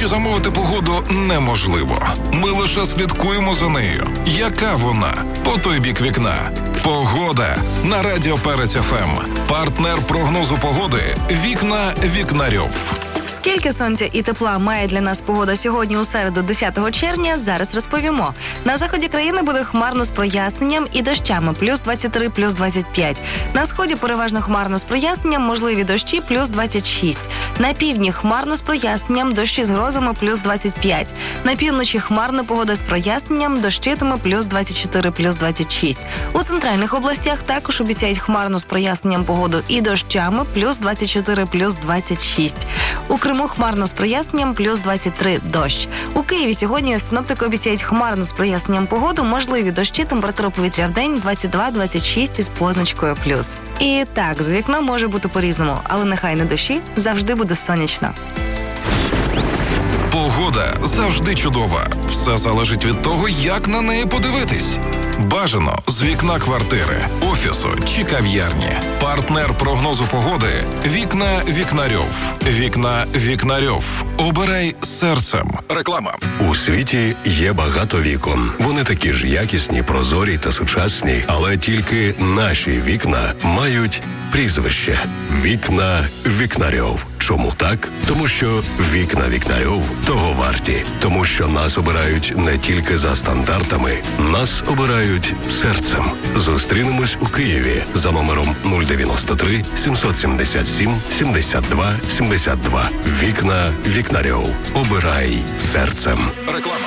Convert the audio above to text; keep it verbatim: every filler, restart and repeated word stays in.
чи замовити погоду неможливо. Ми лише слідкуємо за нею. Яка вона? По той бік вікна. Погода на Радіо Перець еф ем. Партнер прогнозу погоди «Вікна Вікнарьов». Скільки сонця і тепла має для нас погода сьогодні у середу, десятого червня, зараз розповімо. На заході країни буде хмарно з проясненням і дощами, плюс двадцять три, плюс двадцять п'ять. На сході переважно хмарно з проясненням, можливі дощі, плюс двадцять шість. На півдні хмарно з проясненням, дощі з грозами, плюс двадцять п'ять. На півночі хмарна погода з проясненням, дощитиме, плюс двадцять чотири, плюс двадцять шість. У центральних областях також обіцяють хмарно з проясненням погоду і дощами, плюс двадцять чотири, плюс двадцять шість. У Криму хмарно з проясненням, плюс двадцять три, дощ. У Києві сьогодні синоптики обіцяють хмарно з проясненням погоду, можливі дощі, температура повітря в день двадцять два - двадцять шість із позначкою плюс. І так, з вікна може бути по-різному, але нехай не дощі, завжди буде сонячно. Погода завжди чудова. Все залежить від того, як на неї подивитись. Бажано з вікна квартири, офісу чи кав'ярні. Партнер прогнозу погоди «Вікна Вікнарьов». «Вікна Вікнарьов». Обирай серцем. Реклама. У світі є багато вікон. Вони такі ж якісні, прозорі та сучасні, але тільки наші вікна мають прізвище «Вікна Вікнарьов». Чому так? Тому що вікна Вікнарьов того варті. Тому що нас обирають не тільки за стандартами, нас обирають серцем. Зустрінемось у Києві за номером нуль дев'яносто три сімсот сімдесят сім сімдесят два сімдесят два. Вікна Вікнарьов. Обирай серцем. Реклама.